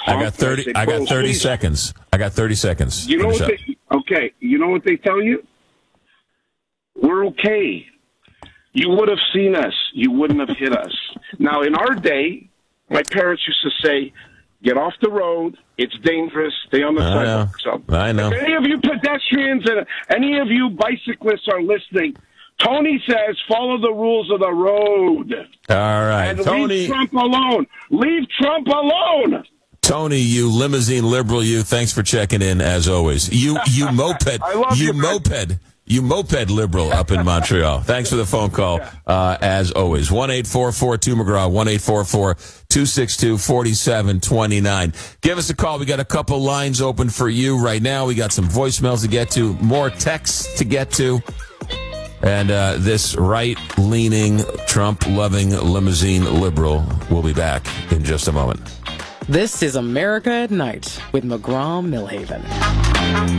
I got 30. I got 30 seconds. I got 30 seconds. You know what? You know what they tell you? We're okay. You would have seen us. You wouldn't have hit us. Now, in our day, my parents used to say, "Get off the road. It's dangerous. Stay on the sidewalk." So, I know. if any of you pedestrians and any of you bicyclists are listening, Tony says, follow the rules of the road. All right, and Tony. Leave Trump alone. Leave Trump alone. Tony, you limousine liberal, you. Thanks for checking in as always. You moped. I love you, moped liberal up in Montreal. Thanks for the phone call, as always. 1-844-2-McGraw, 1-844-262-4729. Give us a call. We got a couple lines open for you right now. We got some voicemails to get to, more texts to get to. And this right-leaning, Trump-loving limousine liberal will be back in just a moment. This is America at Night with McGraw Millhaven.